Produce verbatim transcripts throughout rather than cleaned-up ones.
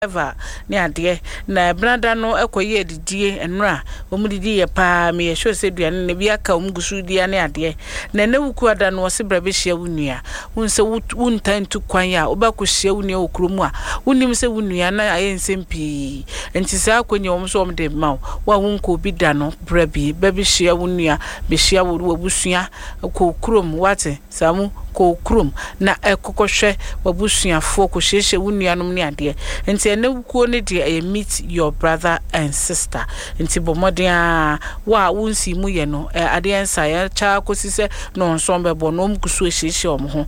Eva ne ade na brada no ekoye didie enra omudidi ye pa me ye show se duane ne bia ka omgusu dia ne ade na ne wuku ada no se brabe hia wunua wonse wuntantu kwan ya obakohia wunua okromu a wonim se wunua na aye nsempi enti sa akonya wom so omde ma wa wonko bi da no brabi babi hia wunua be hia wo wabusua ko krom wate samu ko krom na ekokohwe wabusuafo ko hyehye wunua no ne ade enti ene wuku ne de I meet your brother and sister enti bomodia wa wonsi mu ye no ade ensa ya cha kosise no nsombe bo no mkusu hyehye omho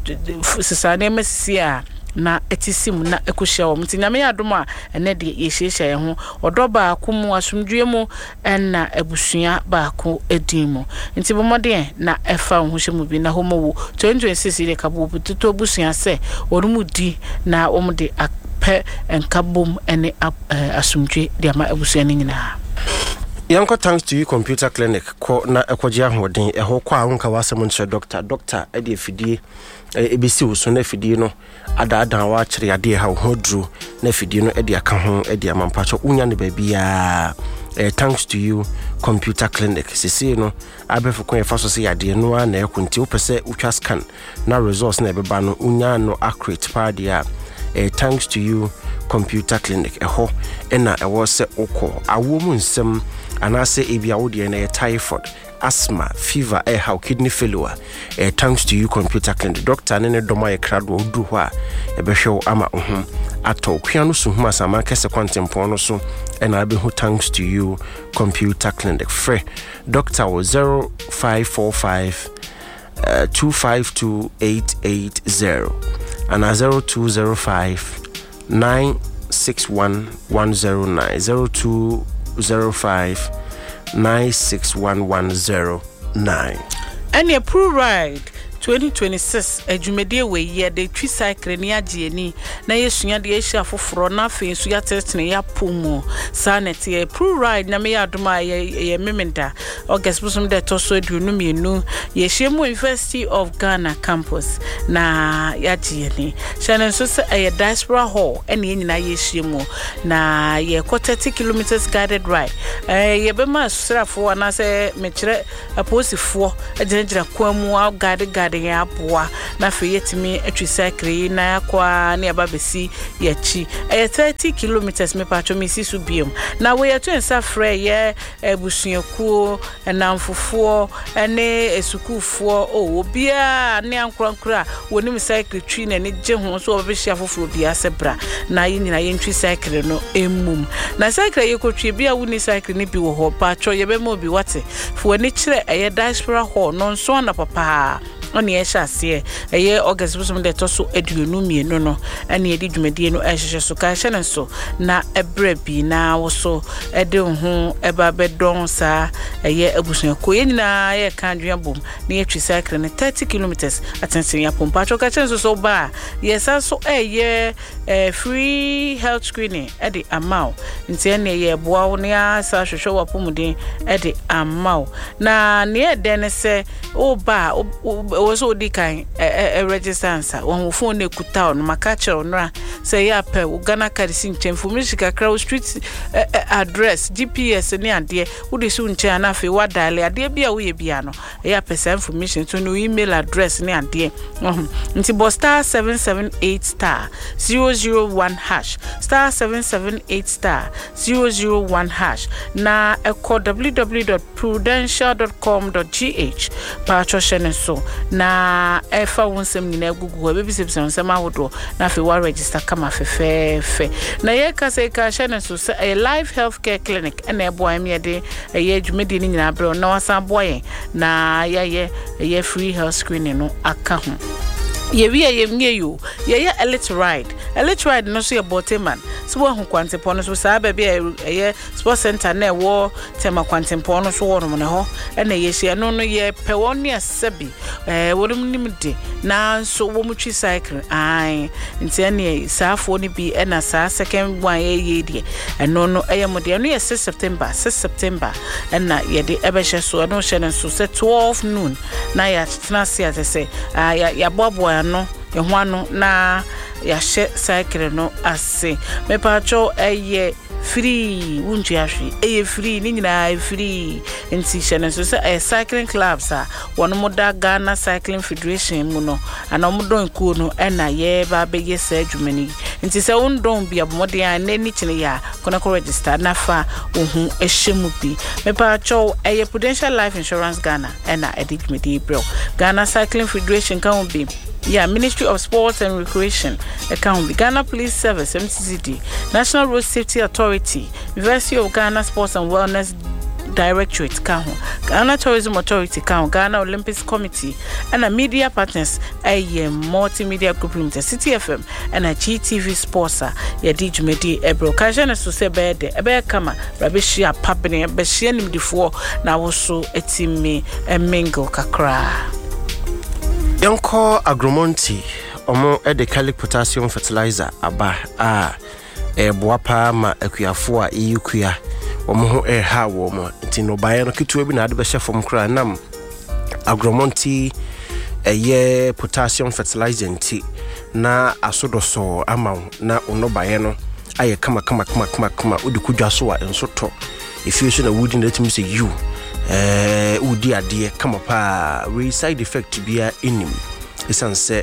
sisa ne mesisi a na etisim na ekohia wo mti nyame adom a ene de ye hyehye ye ho odoba akomu asumdwe mu na abusua ba ko edimu nti bomode na efa ho hye mu bi na homo wo twenty twenty-six ile kabo bututo abusua se orumudi na omde pe enkabom ene asumdwe de ama abusua ni nyina. Yanko thanks to you computer clinic ko na ekoje ahoden eho kwa ahonka wasem nche doctor doctor e de afidie e besi uso na afidie no ada ada wa kire ade ha hodru na afidie no e de aka ho e de amampacho unya ne ba bia eh, thanks to you computer clinic sisi no abefu ko efa so se yade no na ekunti opese utwa scan na results na ebeba no unya no accurate pa dia eh, thanks to you computer clinic eho ena ewo se okọ awo mu nsem anase ebia wo de na typhoid asthma fever eh how kidney failure eh, thanks to you computer clinic doctor ne ne doma ye krado odu ho a ebehwe ama ohum ato kwiano so huma sama kese kwantempo no so ena abehu thanks to you computer clinic free doctor was zero five four five two five two eight eight zero and a zero two zero five nine six one one zero nine zero two zero five nine six one one zero nine. And a pro ride twenty twenty-six adwumede we ye de twi cycle ni agye ni na yesua de ehia foforo na fe su ya test ne ya pomo sanet ye pro ride na me ya doma ye memenda August busum de toso aduonu mienu ye hwemu University of Ghana campus na ya gye ni channel so se ye diaspora hall ene nyina ye hwemu na ye thirty kilometers guided ride eh ye be ma srafo na se me kire aposifo agyinagyina kwamu guide guide ya boa na fe yetimi atwi cycle na kwa ne ababesi yachi eh thirty kilometers me pacho me sisu biom na we yeto ensa frɛ ye ebusuakuo na mfofuo ene esukufuo o obia ne ankorankora wonim cycle twi na ne gye ho so obehia foforo bia sebra na yinyina yentwi cycle no emum na cycle yekotwi bia woni cycle ne bi wo ho pacho ye be mo bi wate fo ani kire eye diaspora hall no nso na papa oni esha se eye August busum de to so aduonu mienu no ene edi dwumadie no ehhehye so ka hye nso na ebra bi na wo so ede ho eba bedon sa eye abusun ko ye nyina ye kan dwan bom na ye twi cycle ne thirty kilometers atensen ya pompa cho ka hye so ba yes so eye free health screening ede amao nti ene ye boa wo ne asa hwehwe wa pomuden ede amao na ne ede ne se o ba also di kan e register answer won phone ne kuta on makache onra say ya pe Ghana card sin information kakra street address G P S ne ade wo de su nche na fe wa dial ade bia wo ye bia no ya pesa information to no email address ne ade nti bo star seven seven eight star zero zero one hash star seven seven eight star zero zero one hash na eko w w w dot prudential dot com dot g h pa cho shene so na efa wonsem nyina gugu be bisebisa wonsem awodo na fe wa register kama fefefe na ye ka se ka shene so a live healthcare clinic ena ebo am ye de ye dwumedi ni nyina bre na wasan boye na ye ye ye free health screening no aka ho ye wi ye mye yo ye ye elite ride elite ride no so ye boteman so wo hu kwantempo no so sa ba bia ye sports center na wo tema kwantempo no so wo no ho na ye hia no no ye pe won ne asabi eh wonum nim de na so wo mutwi cycle ai nti ne saafo ni bi na sa second one ye ye de eno no eye mo de no ye six September six September na ye de ebehye so no hye no so twelve noon na ya tena sia te se ya ya bobo no ehwa no na ya hye cycle no ase me pa cho eye free wunju ahwe eye free ni nyina free enti hye so say a cycling clubs a wono moda Ghana Cycling Federation mu no ana modon ku no na ye ba be ye sa adwumani enti say wondon bia bomode an na ni kine ya kona ko register na fa ohun ehyemu bi me pa cho eye Prudential Life Insurance Ghana na edikmedi bro Ghana Cycling Federation kan be yeah, Ministry of Sports and Recreation, account Ghana Police Service, M C C D, National Road Safety Authority, University of Ghana Sports and Wellness Directorate, Ghana Tourism Authority, Ghana Olympics Committee, and a media partners, a multimedia group limited, City F M, and a G T V sponsor, ya D J Medi Ebro. Kajana Suse Bede, Ebe Kama, Rabishia Papini, Beshianim before, now also a team and mingle kakra. Yonko Agromonti omo edecalic potassium fertilizer aba a e boapa ma akuafo a eyukua omo ho e ha wo mo nti no bae no kitu bi na ade be hyefom kra nam Agromonti eye potassium fertilizer nti na asodoso ama na ono bae no aye kama kama kama kama kama odi kudwa so a enso to if so na woodi na timi say you eh udi ade kama pa we side effect bia enim esanse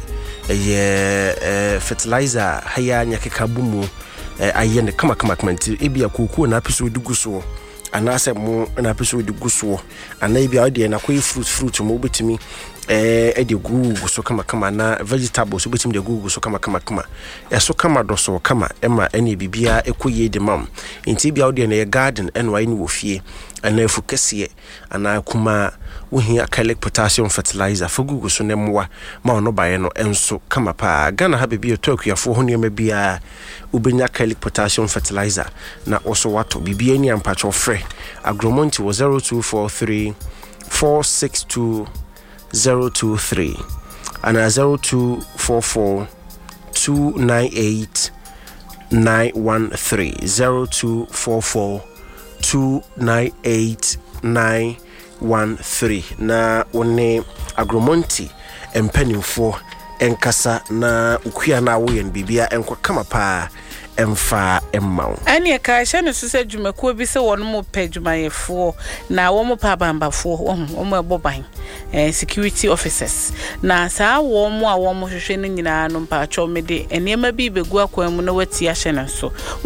eh fertilizer haya nyakeka bumu aye ne kama kama kama nti ebia kokuo na apiso dugu so anase mo na apiso dugu so ana ebia ode na kwai fruit fruit mo betimi eh ede gugu so kama kama na vegetables betimi de gugu so kama kama kama eso kama do so kama ema ene bibia ekoye de mam nti ebia ode na ye garden enwa ni wo fie ana efukese ana kuma wohi acrylic potassium fertilizer for gugu so ne moa ma ono bae no enso kama pa Ghana ha bibia tokuafo ho niam bia ubenya acrylic potassium fertilizer na also wato bibia ni ampacho frɛ Agromonti was zero two four three four six two zero two three and zero two four four two nine eight nine one three zero two four four two nine eight nine one three na one Agromonti empanimfo enkasa na ukua na wo yen bibia enko kama pa emfa emmaw ane ka hye ne so se dwumakuo bi se wono mo pa dwumayefo na wo mo pa bambafo wo mo eboban eh security officers na saa wo mo a wo mo hwehwe ne nyina no mpa cho mede enema bi begu akwan mu na wati ahye ne so